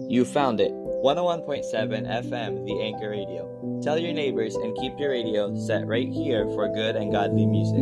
You found it. 101.7 FM, The Anchor Radio. Tell your neighbors and keep your radio set right here for good and godly music.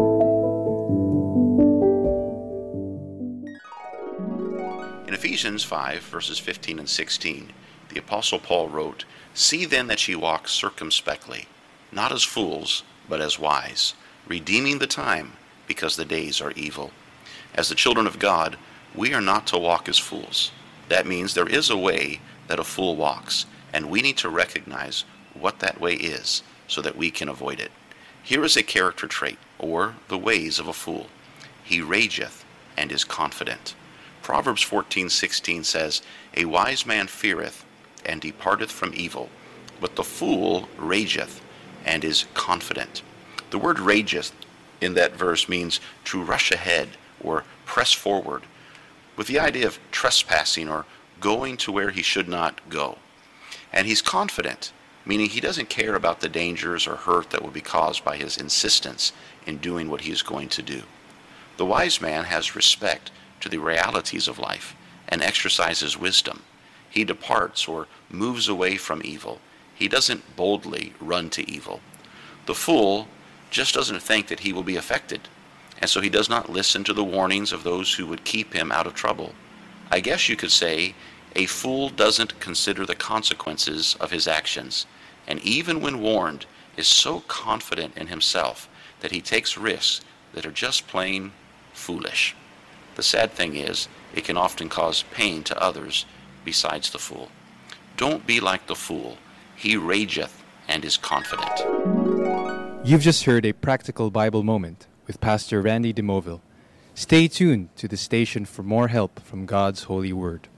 In Ephesians 5, verses 15 and 16, the Apostle Paul wrote, "See then that ye walk circumspectly, not as fools, but as wise, redeeming the time, because the days are evil." As the children of God, we are not to walk as fools. That means there is a way that a fool walks, and we need to recognize what that way is so that we can avoid it. Here is a character trait, or the ways of a fool. He rageth and is confident. Proverbs 14:16 says, "A wise man feareth and departeth from evil, but the fool rageth and is confident." The word rageth in that verse means to rush ahead or press forward, with the idea of trespassing or going to where he should not go. And he's confident, meaning he doesn't care about the dangers or hurt that will be caused by his insistence in doing what he is going to do. The wise man has respect to the realities of life and exercises wisdom. He departs or moves away from evil. He doesn't boldly run to evil. The fool just doesn't think that he will be affected, and so he does not listen to the warnings of those who would keep him out of trouble. I guess you could say a fool doesn't consider the consequences of his actions, and even when warned, is so confident in himself that he takes risks that are just plain foolish. The sad thing is, it can often cause pain to others besides the fool. Don't be like the fool. He rageth and is confident. You've just heard a practical Bible moment with Pastor Randy DeMoville. Stay tuned to the station for more help from God's holy word.